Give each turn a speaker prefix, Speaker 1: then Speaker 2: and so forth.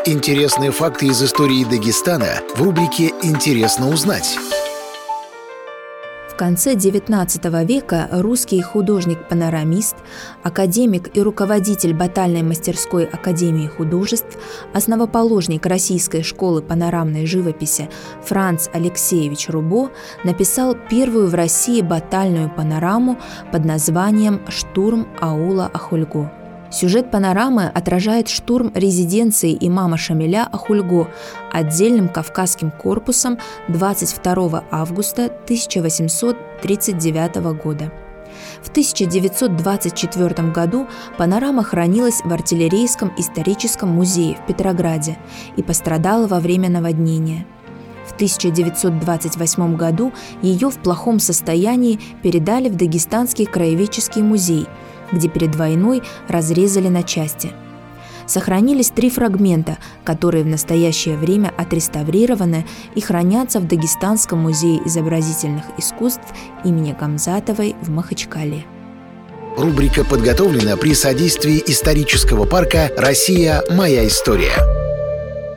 Speaker 1: Интересные факты из истории Дагестана в рубрике «Интересно узнать».
Speaker 2: В конце XIX века русский художник-панорамист, академик и руководитель батальной мастерской Академии художеств, основоположник Российской школы панорамной живописи Франц Алексеевич Рубо написал первую в России батальную панораму под названием «Штурм аула Ахульго». Сюжет панорамы отражает штурм резиденции имама Шамиля Ахульго отдельным Кавказским корпусом 22 августа 1839 года. В 1924 году панорама хранилась в артиллерийском историческом музее в Петрограде и пострадала во время наводнения. В 1928 году ее в плохом состоянии передали в Дагестанский краеведческий музей, где перед войной разрезали на части. Сохранились 3 фрагмента, которые в настоящее время отреставрированы и хранятся в Дагестанском музее изобразительных искусств имени Гамзатовой в Махачкале.
Speaker 1: Рубрика подготовлена при содействии исторического парка «Россия. Моя история».